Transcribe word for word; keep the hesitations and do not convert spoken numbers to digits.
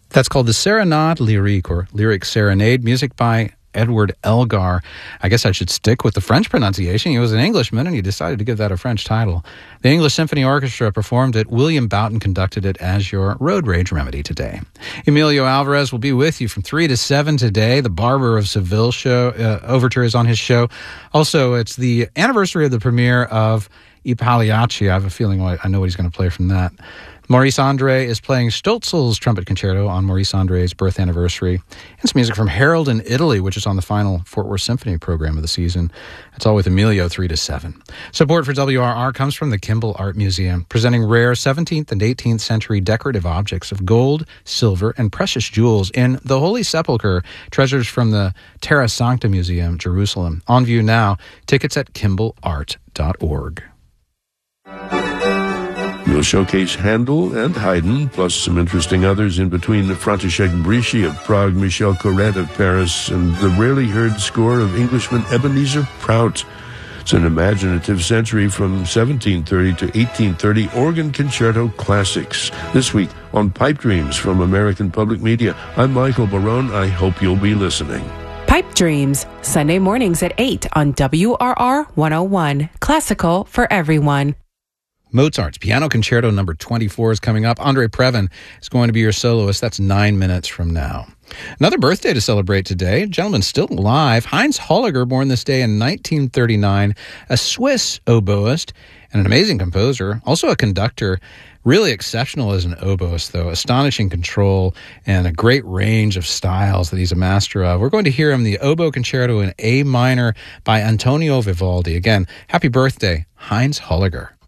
That's called the Serenade Lyrique, or Lyric Serenade, music by Edward Elgar. I guess I should stick with the French pronunciation. He was an Englishman, and he decided to give that a French title. The English Symphony Orchestra performed it. William Boughton conducted it as your road rage remedy today. Emilio Alvarez will be with you from three to seven today. The Barber of Seville show uh, overture is on his show. Also, it's the anniversary of the premiere of I Pagliacci. I have a feeling I know what he's going to play from that. Maurice Andre is playing Stölzl's Trumpet Concerto on Maurice Andre's birth anniversary. And some music from Harold in Italy, which is on the final Fort Worth Symphony program of the season. It's all with Emilio, three to seven. Support for W R R comes from the Kimball Art Museum, presenting rare seventeenth and eighteenth century decorative objects of gold, silver, and precious jewels in the Holy Sepulchre, treasures from the Terra Sancta Museum, Jerusalem. On view now. Tickets at kimball art dot org. We'll showcase Handel and Haydn, plus some interesting others in between the František Bríši of Prague, Michel Corrette of Paris, and the rarely heard score of Englishman Ebenezer Prout. It's an imaginative century from seventeen thirty to eighteen thirty organ concerto classics. This week on Pipe Dreams from American Public Media, I'm Michael Barone. I hope you'll be listening. Pipe Dreams, Sunday mornings at eight on W R R one oh one. Classical for everyone. Mozart's Piano Concerto number twenty-four is coming up. Andre Previn is going to be your soloist. That's nine minutes from now. Another birthday to celebrate today. A gentleman still alive, Heinz Holliger, born this day in nineteen thirty-nine, a Swiss oboist and an amazing composer, also a conductor. Really exceptional as an oboist, though. Astonishing control and a great range of styles that he's a master of. We're going to hear him the Oboe Concerto in A minor by Antonio Vivaldi. Again, happy birthday, Heinz Holliger.